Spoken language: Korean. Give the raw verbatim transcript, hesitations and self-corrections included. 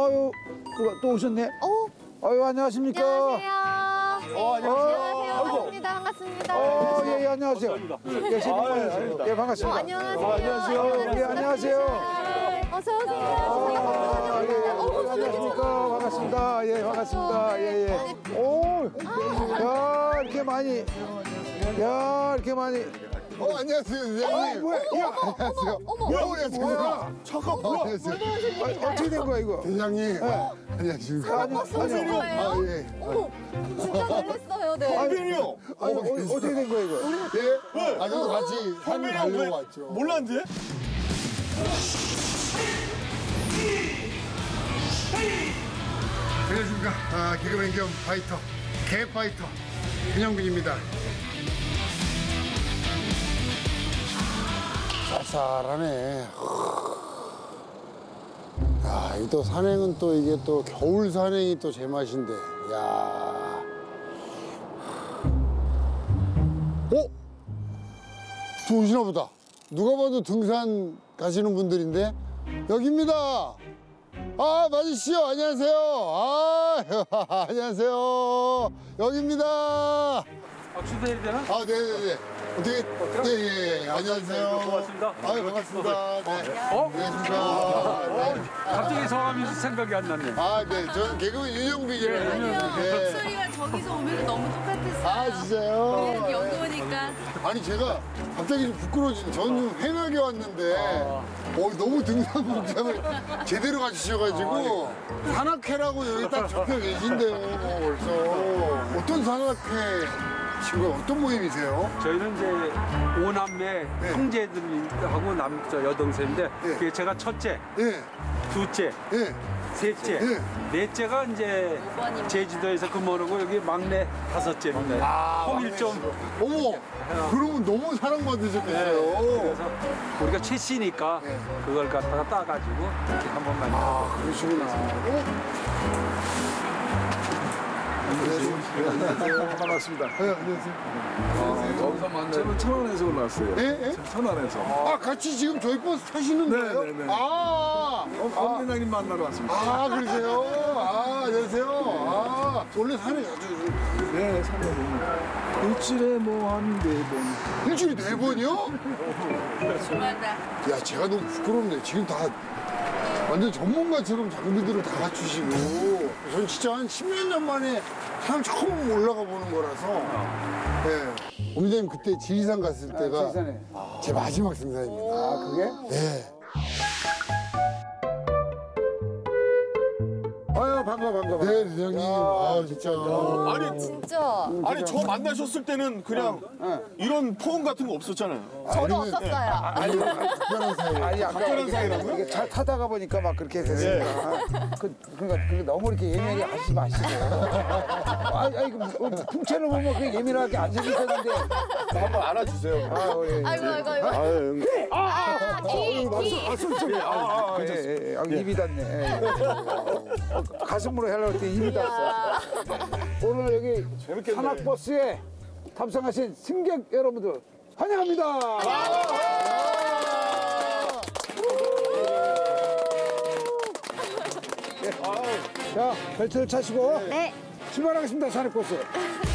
아유, 누가 또 오셨네? 어, 아유, 안녕하십니까? 안녕하세요. 어, 안녕하세요. 안녕하세요. 반갑습니다. 반갑습니다. 어, 예, 예, 안녕하세요. 예, 신입 예, 반갑습니다. 어, 안녕하세요. 어, 안녕하세요. 예, 안녕하세요. 어서 오세요. 아, 예, 예. 어머, 안녕하십니까? 반갑습니다. 예, 반갑습니다. 예, 예. 오, 야, 이렇게 많이. 야, 이렇게 많이. 어, 안녕하세요, 어, 선생님. 뭐야? 야, 안녕하세요. 어머, 뭐야, 어머, 뭐야? 잠깐, 뭐야? 안녕하세요. 아, 어떻게 된 거야, 이거? 대장님. 안녕하십니까. 아니, 버스 아니, 오신 거예요? 아, 예. 어머, 진짜 놀랐어요. 네. 선배님요. 아니, 어, 어떻게 된 거야, 이거? 예? 아, 저도 같이 산 선배님 가려고 왜 왔죠. 몰랐는데? 안녕하십니까. 아, 개그맨 겸 파이터, 개파이터, 윤영빈입니다. 쌀쌀하네. 야, 이 또 산행은 또 이게 또 겨울 산행이 또 제맛인데. 야. 어? 또 오시나 보다. 누가 봐도 등산 가시는 분들인데 여기입니다. 아, 맞으시죠? 안녕하세요. 아, 안녕하세요. 여기입니다. 아, 주소해야 되나? 아, 네네네. 어떻게, 예, 예, 예. 안녕하세요. 고맙습니다. 아유, 반갑습니다. 네. 어? 안녕하십니까. 네. 갑자기 성함이 생각이 안 났네. 아, 네. 저는 개그맨 윤영빈이라고 합니다. 네. 목소리가 저기서 오면 너무 똑같았어요. 아, 진짜요? 여기 오니까. 아니, 제가 갑자기 좀 부끄러워지네. 저는 좀 횡하게 왔는데, 어, 너무 등산 복장을 제대로 갖추셔가지고, 산악회라고 여기 딱 적혀 계신데요, 벌써. 어떤 산악회 친구 어떤 모임이세요? 저희는 이제 오남매 형제들하고 남, 저 여동생인데, 네. 그게 제가 첫째, 예, 둘째, 예. 셋째, 네. 넷째가 이제 제주도에서 근무하고 여기 막내 다섯째입니다. 아, 통일점. 어머, 그러면 너무 사랑받으셨겠어요. 그래서 우리가 최씨니까 네. 그걸 갖다가 따가지고 이렇게 한 번만. 아, 그러시구나. 안녕하세요. 반갑습니다. 네, 안녕하세요. 여기서 만나요. 저는 천안에서 올라왔어요. 예? 예? 천안에서. 아, 같이 지금 저희 버스 타시는 거예요? 네, 네, 네. 아, 엄 회장님 만나러 왔습니다. 아, 그러세요? 아, 안녕하세요. 아, 원래 산에 자주, 네, 산에 일주일에 뭐 한 네 번. 일주일에 네 번이요? 주마다. 야, 제가 너무 부끄럽네. 지금 다 완전 전문가처럼 장비들을 다 갖추시고. 전 진짜 한 십몇 년 만에 산 처음 올라가 보는 거라서. 네. 오미자님 그때 지리산 갔을 때가 지리산에. 제 마지막 등산입니다. 아, 그게? 네. 아유, 반가, 반가. 반가. 네, 대장님. 아, 진짜. 아니, 진짜. 아니 저 만나셨을 때는 그냥 이런 포옹 같은 거 없었잖아요. 저도 없었어요. 아니, 특별한 사이. 아니, 아까 특별한 이게, 사이라고요? 이게 차 타다가 보니까 막 그렇게 됐으니까. 그, 그러니까 그 너무 이렇게 예민하게 하시지 마시고. 아니, 아니, 그, 뭐, 풍채를 보면 그게 예민하게 안 생기셨는데. 한번 안아주세요. 아, 예. 아이고, 아이고, 아이고. 아유, 아, 기, 기. 아, 솔직히. 아, 아, 아, 예, 예, 예. 아, 입이 닿네. 예. 어, 가슴으로 하려고 했더니 입이 닿았어. 오늘 여기 재밌겠네. 산악버스에 탑승하신 승객 여러분들 환영합니다. 자, 벨트를 차시고 네. 출발하겠습니다, 산악버스.